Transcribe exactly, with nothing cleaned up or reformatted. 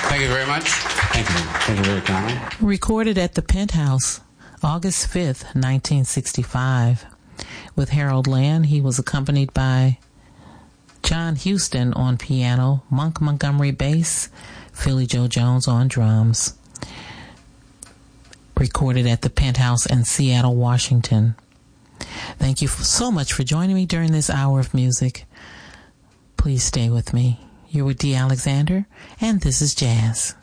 Thank you very much. Thank you. Thank you very kindly. Recorded at the Penthouse, August fifth, nineteen sixty-five. With Harold Land, he was accompanied by John Huston on piano, Monk Montgomery bass, Philly Joe Jones on drums. Recorded at the Penthouse in Seattle, Washington. Thank you so much for joining me during this hour of music. Please stay with me. You're with Dee Alexander, and this is Jazz.